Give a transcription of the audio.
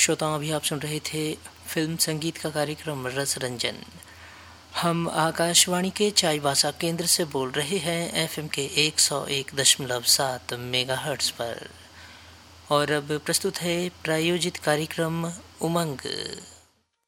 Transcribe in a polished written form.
श्रोताओं, अभी आप सुन रहे थे फिल्म संगीत का कार्यक्रम रस रंजन। हम आकाशवाणी के चाईबासा केंद्र से बोल रहे हैं एफएम के 101.7 मेगाहर्ट्ज पर। और अब प्रस्तुत है प्रायोजित कार्यक्रम उमंग।